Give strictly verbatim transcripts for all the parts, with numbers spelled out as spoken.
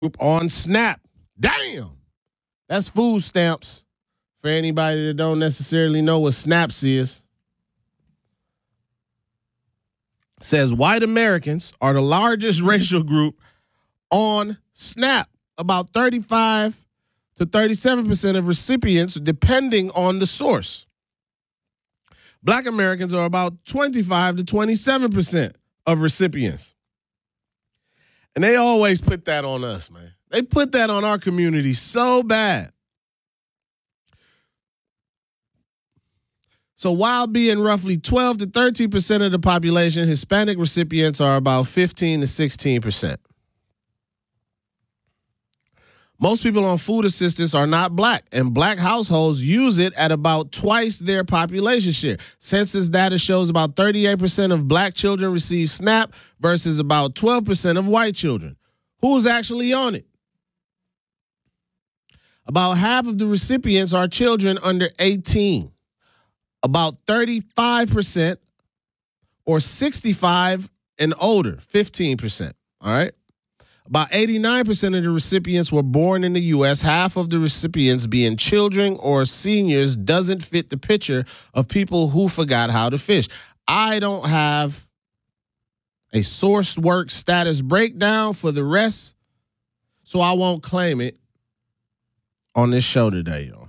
on SNAP. Damn. That's food stamps for anybody that don't necessarily know what SNAPs is. Says white Americans are the largest racial group on SNAP. About thirty-five to thirty-seven percent of recipients, depending on the source. Black Americans are about twenty-five to twenty-seven percent of recipients. And they always put that on us, man. They put that on our community so bad. So while being roughly twelve to thirteen percent of the population, Hispanic recipients are about fifteen to sixteen percent. Most people on food assistance are not black, and black households use it at about twice their population share. Census data shows about thirty-eight percent of black children receive SNAP versus about twelve percent of white children. Who's actually on it? About half of the recipients are children under eighteen. About thirty-five percent or sixty-five and older, fifteen percent. All right. About eighty-nine percent of the recipients were born in the U S. Half of the recipients being children or seniors doesn't fit the picture of people who forgot how to fish. I don't have a sourced work status breakdown for the rest, so I won't claim it on this show today, y'all.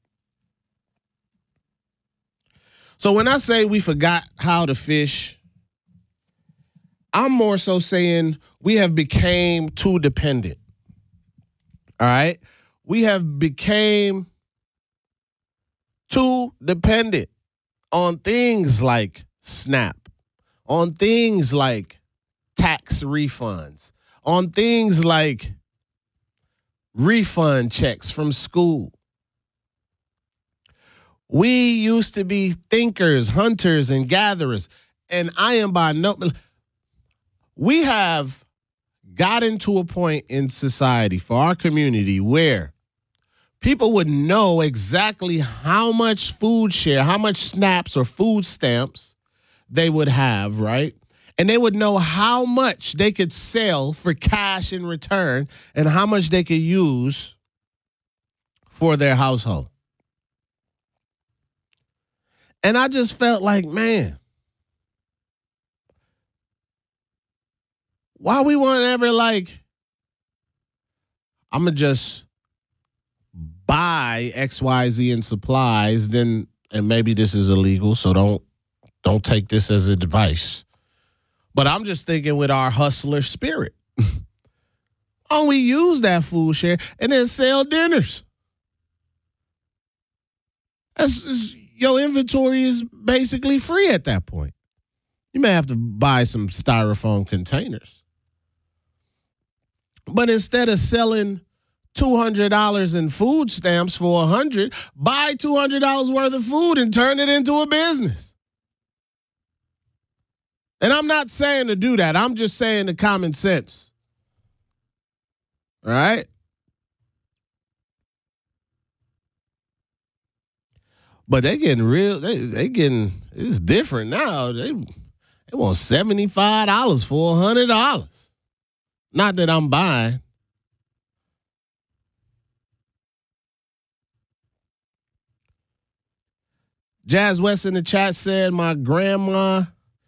So when I say we forgot how to fish, I'm more so saying we have became too dependent. All right? We have became too dependent on things like SNAP, on things like tax refunds, on things like refund checks from school. We used to be thinkers, hunters, and gatherers. And I am by no... We have gotten to a point in society for our community where people would know exactly how much food share, how much snaps or food stamps they would have, right? And they would know how much they could sell for cash in return and how much they could use for their household. And I just felt like, man, why we want ever like, I'm going to just buy X Y Z in supplies, then, and maybe this is illegal, so don't, don't take this as advice. But I'm just thinking with our hustler spirit. Oh, we use that food share and then sell dinners. That's, that's your inventory is basically free at that point. You may have to buy some styrofoam containers. But instead of selling two hundred dollars in food stamps for one hundred dollars, buy two hundred dollars worth of food and turn it into a business. And I'm not saying to do that. I'm just saying the common sense. All right? But they getting real, they they getting, it's different now. They, they want seventy-five dollars for one hundred dollars. Not that I'm buying. Jazz West in the chat said, my grandma,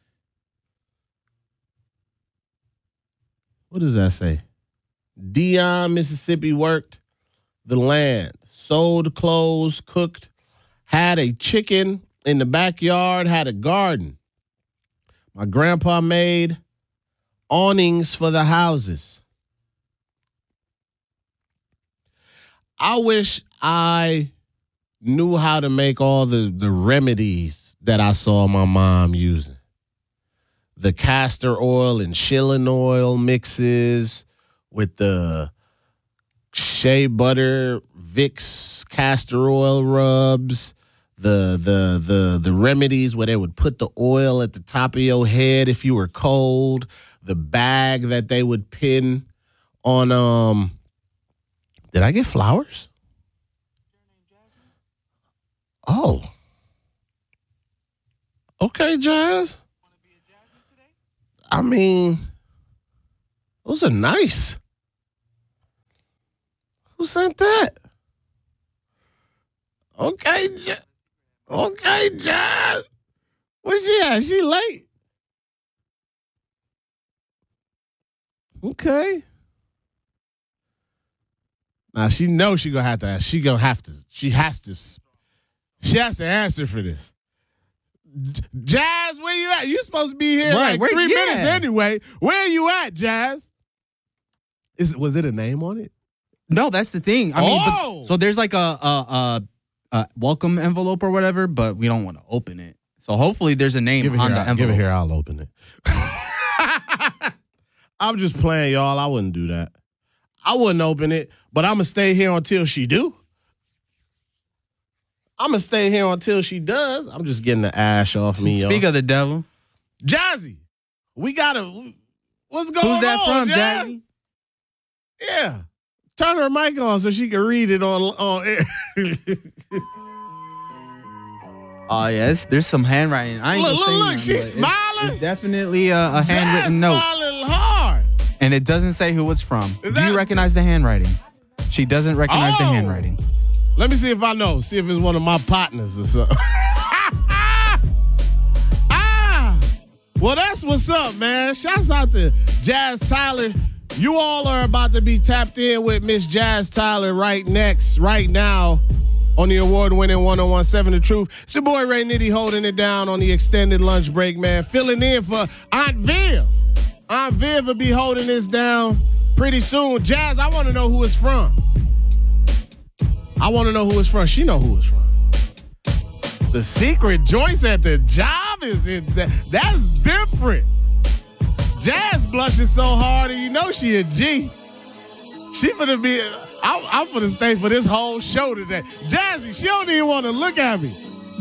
what does that say? Dion, Mississippi worked the land, sold clothes, cooked, had a chicken in the backyard, had a garden. My grandpa made awnings for the houses. I wish I knew how to make all the, the remedies that I saw my mom using. The castor oil and shilling oil mixes with the shea butter, Vicks castor oil rubs, the the the the remedies where they would put the oil at the top of your head if you were cold, the bag that they would pin on um did I get flowers? Oh. Okay, Jazz. I mean, those are nice. Who sent that? Okay, J- okay, Jazz. Where's she at? She late. Okay. Now she knows she gonna have to. She gonna have to. She has to. She has to answer for this. Jazz, where you at? You supposed to be here right, like where, three yeah. minutes anyway. Where are you at, Jazz? Is was it a name on it? No, that's the thing. I mean, oh! but, so there's like a, a, a, a welcome envelope or whatever, but we don't want to open it. So hopefully there's a name give it on here, the I'll, envelope. Give it here, I'll open it. I'm just playing, y'all. I wouldn't do that. I wouldn't open it, but I'm going to stay here until she do. I'm going to stay here until she does. I'm just getting the ash off me, Speak y'all. of the devil. Jazzy, we got to, what's going on, Who's that from, Jazz? Jazzy? Yeah. Turn her mic on so she can read it on, on air. Oh, yes. There's some handwriting. I ain't Look, gonna look, say look. nothing, She's but smiling. It's, it's definitely a, a handwritten Jazz note. smiling hard. And it doesn't say who it's from. Is Do that- you recognize the handwriting? She doesn't recognize Oh. the handwriting. Let me see if I know. See if it's one of my partners or something. ah! Well, that's what's up, man. Shouts out to Jazz Tyler. You all are about to be tapped in with Miss Jazz Tyler right next, right now, on the award-winning one oh one point seven The Truth. It's your boy Ray Nitty holding it down on the extended lunch break, man. Filling in for Aunt Viv. Aunt Viv will be holding this down pretty soon. Jazz, I want to know who it's from. I want to know who it's from. She know who it's from. The secret joints at the job is in that. That's different. Jazz blushes so hard, and you know she a G. She finna be. I'm, I'm finna stay for this whole show today. Jazzy, she don't even want to look at me.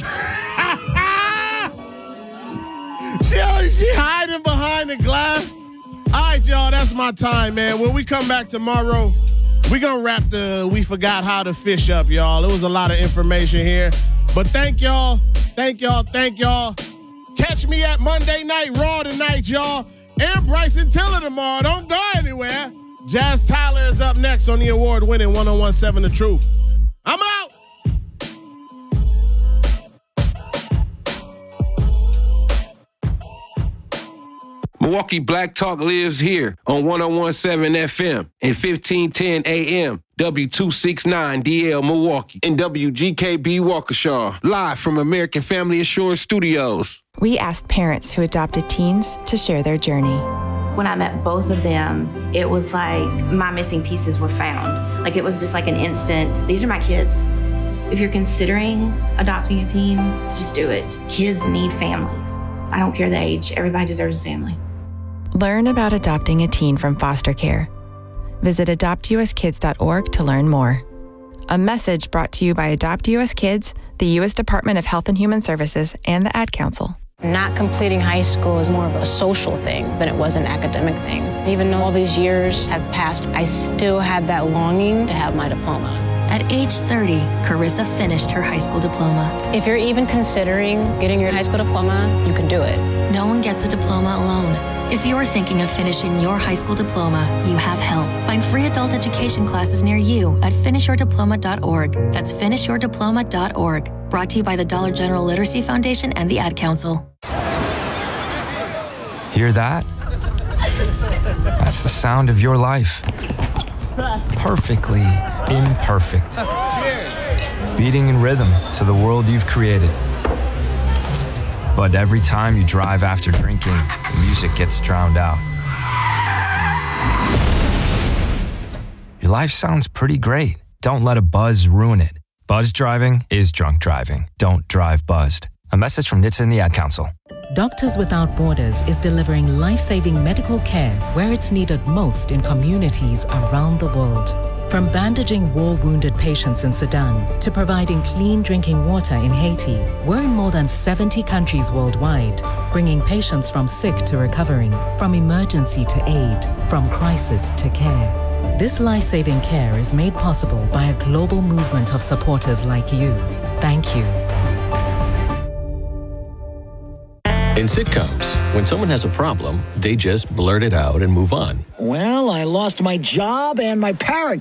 she she hiding behind the glass. All right, y'all, that's my time, man. When we come back tomorrow, we gonna wrap the We Forgot How to Fish up, y'all. It was a lot of information here. But thank y'all, thank y'all, thank y'all. Catch me at Monday Night Raw tonight, y'all. And Bryson Tiller tomorrow. Don't go anywhere. Jazz Tyler is up next on the award-winning one oh one point seven The Truth. I'm out. Milwaukee Black Talk lives here on one oh one point seven F M and fifteen ten A M, W two sixty-nine D L Milwaukee, and W G K B Waukesha, live from American Family Assurance Studios. We asked parents who adopted teens to share their journey. When I met both of them, it was like my missing pieces were found. Like it was just like an instant, these are my kids. If you're considering adopting a teen, just do it. Kids need families. I don't care the age, everybody deserves a family. Learn about adopting a teen from foster care. Visit adopt u s kids dot org to learn more. A message brought to you by Adopt U S Kids, the U S Department of Health and Human Services, and the Ad Council. Not completing high school is more of a social thing than it was an academic thing. Even though all these years have passed, I still had that longing to have my diploma. At age thirty, Carissa finished her high school diploma. If you're even considering getting your high school diploma, you can do it. No one gets a diploma alone. If you're thinking of finishing your high school diploma, you have help. Find free adult education classes near you at finish your diploma dot org. That's finish your diploma dot org. Brought to you by the Dollar General Literacy Foundation and the Ad Council. Hear that? That's the sound of your life. Perfectly imperfect. Beating in rhythm to the world you've created. But every time you drive after drinking, the music gets drowned out. Your life sounds pretty great. Don't let a buzz ruin it. Buzz driving is drunk driving. Don't drive buzzed. A message from N H T S A and the Ad Council. Doctors Without Borders is delivering life-saving medical care where it's needed most in communities around the world. From bandaging war-wounded patients in Sudan to providing clean drinking water in Haiti, we're in more than seventy countries worldwide, bringing patients from sick to recovering, from emergency to aid, from crisis to care. This life-saving care is made possible by a global movement of supporters like you. Thank you. In sitcoms, when someone has a problem, they just blurt it out and move on. Well, I lost my job and my parrot